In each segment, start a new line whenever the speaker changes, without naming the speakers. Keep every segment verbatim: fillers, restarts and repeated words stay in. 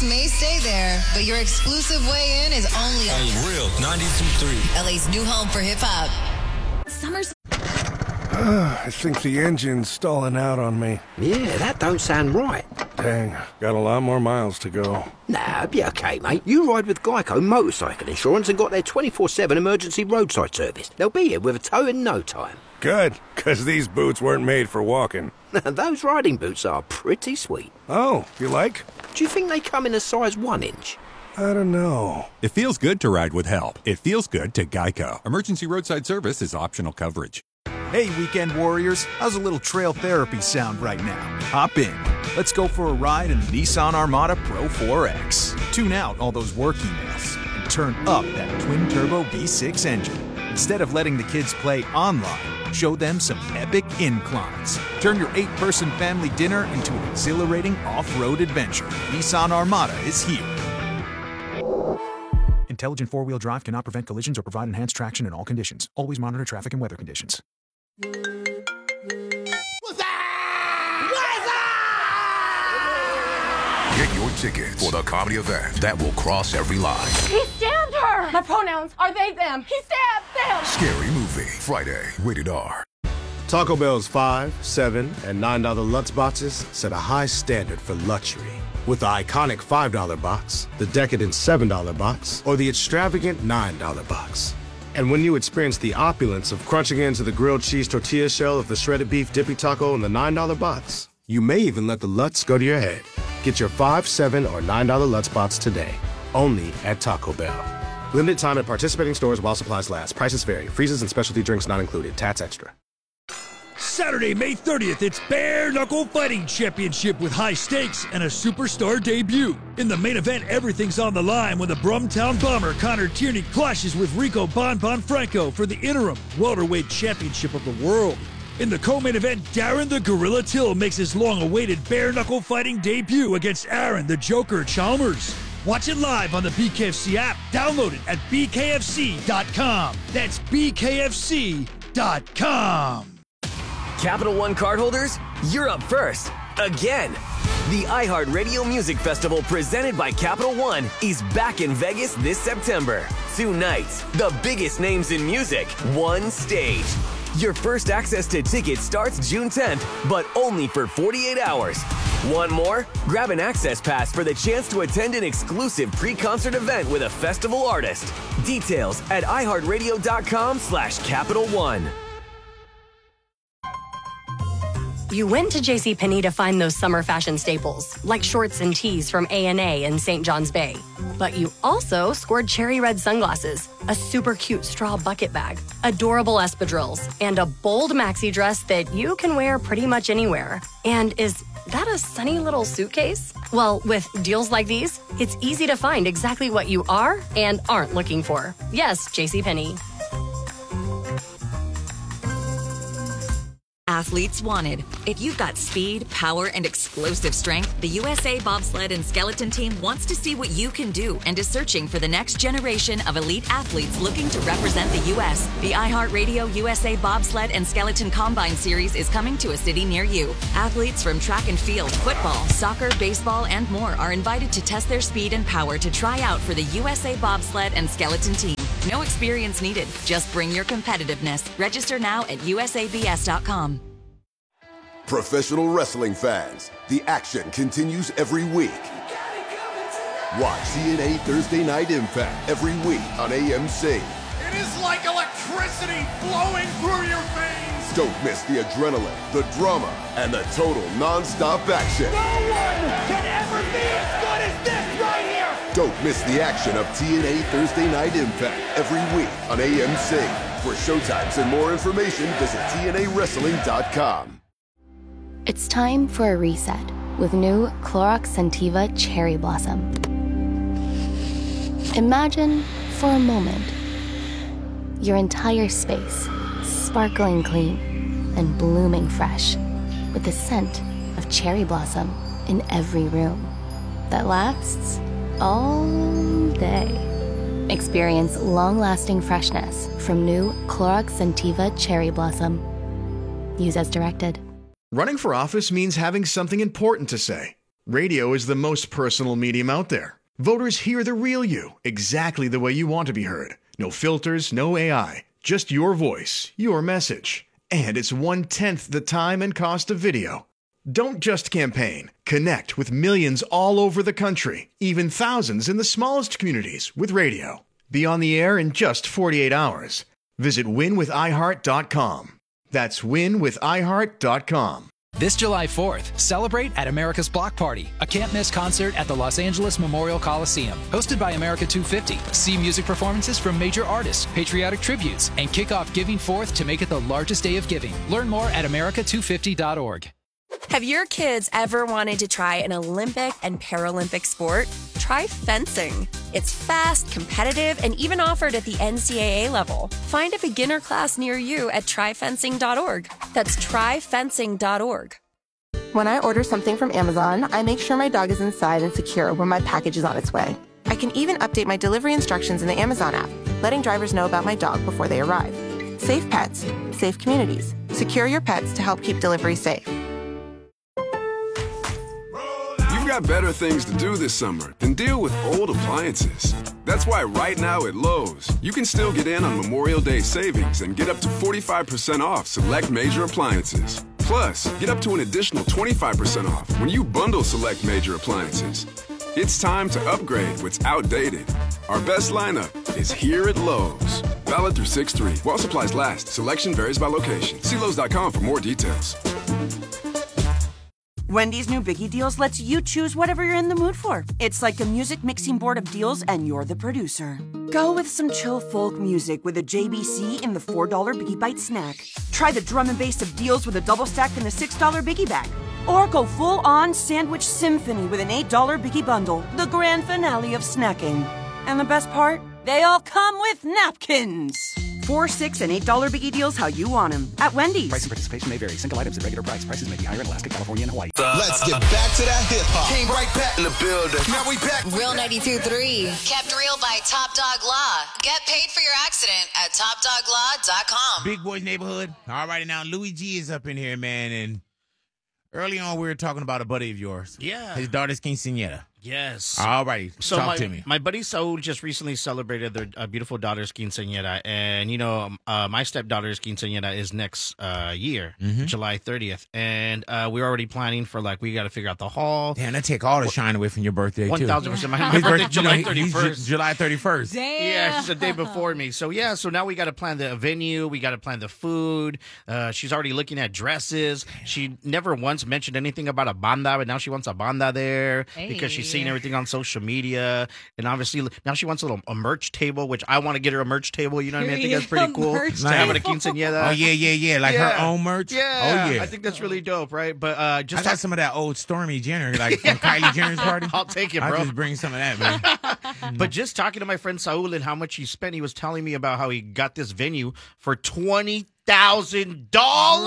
price may stay there, but your exclusive way in is only
on Real ninety-two point three.
L A's new home for hip-hop. Summer's...
I think the engine's stalling out on me.
Yeah, that don't sound right.
Dang, got a lot more miles to go.
Nah, it'll be okay, mate. You ride with Geico Motorcycle Insurance and got their twenty-four seven emergency roadside service. They'll be here with a tow in no time.
Good, because these boots weren't made for walking.
Those riding boots are pretty sweet.
Oh, you like?
Do you think they come in a size one inch?
I don't know.
It feels good to ride with help. It feels good to Geico. Emergency roadside service is optional coverage.
Hey, weekend warriors, how's a little trail therapy sound right now? Hop in. Let's go for a ride in the Nissan Armada Pro four X. Tune out all those work emails and turn up that twin-turbo V six engine. Instead of letting the kids play online, show them some epic inclines. Turn your eight-person family dinner into an exhilarating off-road adventure. Nissan Armada is here. Intelligent four-wheel drive cannot prevent collisions or provide enhanced traction in all conditions. Always monitor traffic and weather conditions.
What's that? What's that?
Get your tickets for the comedy event that will cross every line.
He stabbed her! My pronouns are they, them. He stabbed them!
Scary Movie, Friday, rated R.
Taco Bell's five, seven, and nine dollar Lutz boxes set a high standard for luxury. With the iconic five dollar box, the decadent seven dollar box, or the extravagant nine dollar box. And when you experience the opulence of crunching into the grilled cheese tortilla shell of the shredded beef dippy taco in the nine dollar box, you may even let the Lutz go to your head. Get your five, seven, or nine dollar Lutz box today, only at Taco Bell. Limited time at participating stores while supplies last. Prices vary. Freezes and specialty drinks not included. Tats extra.
Saturday, May thirtieth, it's Bare Knuckle Fighting Championship with high stakes and a superstar debut. In the main event, everything's on the line when the Brumtown Bomber Connor Tierney clashes with Rico Bon Bon Franco for the interim welterweight championship of the world. In the co-main event, Darren the Gorilla Till makes his long-awaited Bare Knuckle Fighting debut against Aaron the Joker Chalmers. Watch it live on the B K F C app. Download it at b k f c dot com. That's b k f c dot com.
Capital One cardholders, you're up first. Again. The iHeartRadio Music Festival presented by Capital One is back in Vegas this September. Two nights, the biggest names in music, one stage. Your first access to tickets starts June tenth, but only for forty-eight hours. Want more? Grab an access pass for the chance to attend an exclusive pre-concert event with a festival artist. Details at i heart radio dot com slash Capital One.
You went to JCPenney to find those summer fashion staples, like shorts and tees from A and A in Saint John's Bay. But you also scored cherry red sunglasses, a super cute straw bucket bag, adorable espadrilles, and a bold maxi dress that you can wear pretty much anywhere. And is that a sunny little suitcase? Well, with deals like these, it's easy to find exactly what you are and aren't looking for. Yes, JCPenney.
Athletes wanted. If you've got speed, power, and explosive strength, the U S A Bobsled and Skeleton Team wants to see what you can do and is searching for the next generation of elite athletes looking to represent the U S The iHeartRadio U S A Bobsled and Skeleton Combine Series is coming to a city near you. Athletes from track and field, football, soccer, baseball, and more are invited to test their speed and power to try out for the U S A Bobsled and Skeleton Team. No experience needed. Just bring your competitiveness. Register now at u s a b s dot com.
Professional wrestling fans, the action continues every week. Watch T N A Thursday Night Impact every week on A M C.
It is like electricity flowing through your veins.
Don't miss the adrenaline, the drama, and the total non-stop action.
No one can ever be as good as this right here.
Don't miss the action of T N A Thursday Night Impact every week on A M C. For showtimes and more information, visit T N A wrestling dot com.
It's time for a reset with new Clorox Scentiva Cherry Blossom. Imagine, for a moment, your entire space sparkling clean and blooming fresh with the scent of cherry blossom in every room that lasts all day. Experience long-lasting freshness from new Clorox Scentiva Cherry Blossom. Use as directed.
Running for office means having something important to say.
Radio is the most personal medium out there. Voters hear the real you, exactly the way you want to be heard. No filters, no A I, just your voice, your message. And it's one-tenth the time and cost of video. Don't just campaign. Connect with millions all over the country, even thousands in the smallest communities with radio. Be on the air in just forty-eight hours. Visit win with i heart dot com. That's win with i heart dot com.
This July fourth, celebrate at America's Block Party, a can't-miss concert at the Los Angeles Memorial Coliseum. Hosted by America two fifty, see music performances from major artists, patriotic tributes, and kick off Giving Fourth to make it the largest day of giving. Learn more at america two fifty dot org.
Have your kids ever wanted to try an Olympic and Paralympic sport? Try fencing. It's fast, competitive, and even offered at the N C double A level. Find a beginner class near you at try fencing dot org. That's try fencing dot org.
When I order something from Amazon, I make sure my dog is inside and secure when my package is on its way. I can even update my delivery instructions in the Amazon app, letting drivers know about my dog before they arrive. Safe pets, safe communities. Secure your pets to help keep delivery safe.
You've got better things to do this summer than deal with old appliances. That's why right now at Lowe's, you can still get in on Memorial Day savings and get up to forty-five percent off select major appliances. Plus, get up to an additional twenty-five percent off when you bundle select major appliances. It's time to upgrade what's outdated. Our best lineup is here at Lowe's. Valid through six three. While supplies last, selection varies by location. See Lowe's dot com for more details.
Wendy's new Biggie Deals lets you choose whatever you're in the mood for. It's like a music mixing board of deals, and you're the producer. Go with some chill folk music with a J B C in the four dollar Biggie Bite snack. Try the drum and bass of deals with a double stack in the six dollar Biggie Bag. Or go full-on sandwich symphony with an eight dollar Biggie Bundle, the grand finale of snacking. And the best part? They all come with napkins. Four, six, and eight dollar Biggie Deals how you want them at Wendy's.
Price and participation may vary. Single items at regular price. Prices may be higher in Alaska, California, and Hawaii.
Let's get back to that hip hop. Came right back in the building. Now we back.
Real ninety-two point three. Kept real by Top Dog Law. Get paid for your accident at top dog law dot com.
Big Boys Neighborhood. All right, now Louis G is up in here, man, and early on we were talking about a buddy of yours.
Yeah.
His daughter's quinceañera.
Yes.
All right.
So
Talk
my,
to me.
My buddy Saul just recently celebrated their uh, beautiful daughter's quinceañera. And, you know, uh, my stepdaughter's quinceañera is next uh, year, mm-hmm. July thirtieth. And uh, we're already planning for, like, we got to figure out the hall.
Damn, that take all the shine away from your birthday, too.
one thousand percent. My, my birthday July thirty-first.
July thirty-first.
Damn. Yeah, she's a day before me. So, yeah, so now we got to plan the venue. We got to plan the food. Uh, she's already looking at dresses. She never once mentioned anything about a banda, but now she wants a banda there hey. because she's seen everything on social media, and obviously now she wants a little a merch table, which I want to get her a merch table. You know what I mean? I think that's pretty cool. To have a quinceañera.
Oh yeah, yeah, yeah, like
yeah.
her own merch.
Yeah,
oh yeah.
I think that's really dope, right? But uh, just
I got talk- some of that old Stormy Jenner, like from Kylie Jenner's party.
I'll take it, bro.
I'll just bring some of that, man.
But just talking to my friend Saul and how much he spent, he was telling me about how he got this venue for twenty thousand dollars.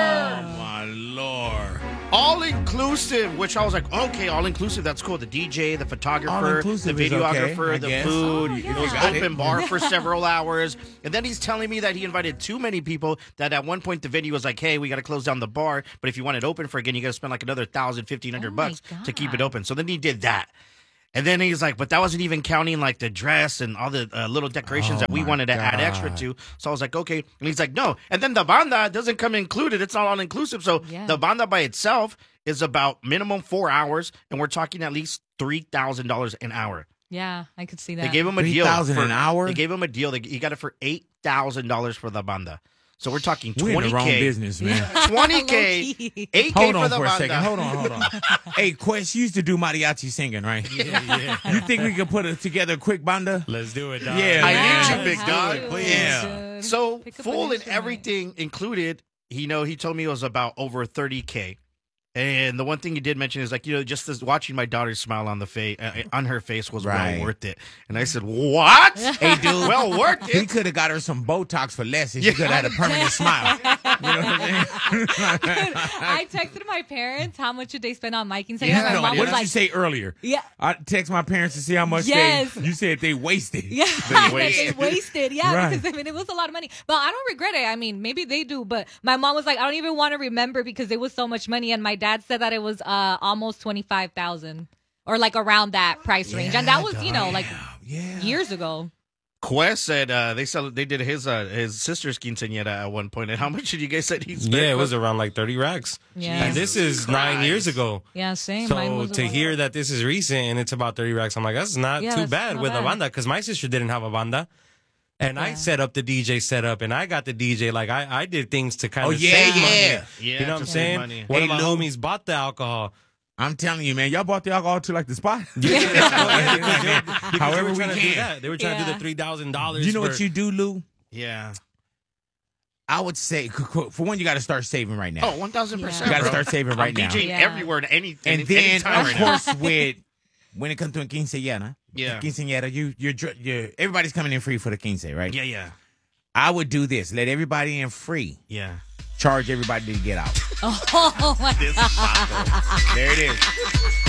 Oh my lord.
All inclusive, which I was like, okay, all inclusive, that's cool. The D J, the photographer, the videographer,
okay,
the
guess.
food.
Oh,
yeah.
It
was
got
open
it.
bar for several hours. And then he's telling me that he invited too many people, that at one point the venue was like, hey, we got to close down the bar, but if you want it open for again, you got to spend like another one thousand, fifteen hundred
Oh
bucks to keep it open. So then he did that. And then he's like, but that wasn't even counting like the dress and all the uh, little decorations
Oh,
that we
my
wanted to
God.
add extra to. So I was like, okay. And he's like, no. And then the banda doesn't come included. It's not all inclusive. So
Yeah.
the banda by itself is about minimum four hours. And we're talking at least three thousand dollars an hour.
Yeah, I could see that.
They gave him a deal.
three thousand
for-
an hour?
They gave him a deal. They, he got it for eight thousand dollars for the banda. So we're talking
We're
twenty K.
in the wrong business, man.
twenty K, eight K
Hold
for
on
the
for a
banda.
second. Hold on, hold on. Hey, Quest, you used to do mariachi singing, right?
Yeah, yeah.
You think we could put a, together a quick banda?
Let's do it, dog.
Yeah,
I
man.
need you, big dog.
Please.
Yeah. So
Pick up an
full and
instrument.
everything included, you know, he told me it was about over thirty K. And the one thing he did mention is like, you know, just as watching my daughter smile on the face, uh, on her face was
Right.
well worth it. And I said, what?
Hey, dude.
Well worth
He
it.
could have got her some Botox for less if she could have had a permanent smile.
I texted my parents how much did they spend on my quinceañera.
Yeah,
my
no,
mom
what
was
did
like,
you say earlier?
Yeah.
I text my parents to see how much
Yes.
they. You said they wasted.
Yeah,
They
wasted. they wasted. Yeah,
Right.
because I mean it was a lot of money, but I don't regret it. I mean, maybe they do, but my mom was like, I don't even want to remember because it was so much money, and my dad said that it was uh almost twenty five thousand or like around that price range, and that was you know like years ago.
Quest said uh, they sell, they did his uh, his sister's quinceañera at one point. And how much did you guys say he spent?
Yeah, it was around like thirty racks.
Yeah.
And this is
Jesus
nine
Christ.
years ago.
Yeah, same. Mine
So
was a
to
while
hear
ago.
that this is recent and it's about thirty racks, I'm like, that's not
Yeah,
too
that's
bad
not
with
bad.
a banda because my sister didn't have a banda. And I set up the D J setup and I got the D J. Like I, I did things to kind
Oh,
of
yeah,
save
yeah.
money.
Yeah,
you know what
to
I'm
save
saying?
money.
One
Hey,
of my
Lou.
homies bought the alcohol.
I'm telling you, man, y'all bought the alcohol to like the spot.
Yeah. Because
However
they were
we
trying to do
can.
that. They were trying to do the three thousand dollars.
You know what you do, Lou?
Yeah.
I would say, for one, you got to start saving right now.
Oh, one thousand percent.
You got to start saving right now.
I'm DJing everywhere and any,
And
any,
then,
anytime
of
right
course,
now.
with when it comes to a quinceañera,
Yeah.
quinceañera, you, you're, dr- you're, everybody's coming in free for the quince, right?
Yeah, yeah.
I would do this: let everybody in free.
Yeah.
Charge everybody to get out.
Oh my
This
God.
There it is.